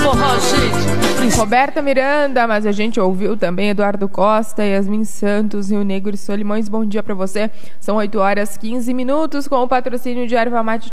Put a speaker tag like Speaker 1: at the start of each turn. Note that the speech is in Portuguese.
Speaker 1: forró, gente.
Speaker 2: Roberta Miranda, mas a gente ouviu também Eduardo Costa, Yasmin Santos e o Negro Solimões. Bom dia pra você. São 8 horas 15 minutos com o patrocínio de Erva Mate